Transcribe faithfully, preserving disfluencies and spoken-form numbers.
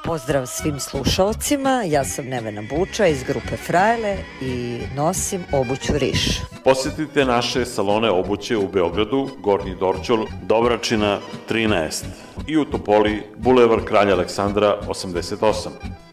Pozdrav svim slušalcima, ja sam Nevena Buča iz grupe Frajle i nosim obuću Riš. Posjetite naše salone obuće u Beogradu, Gornji Dorćol, Dobračina trinaest i u Topoli, Bulevar Kralja Aleksandra osamdeset osam.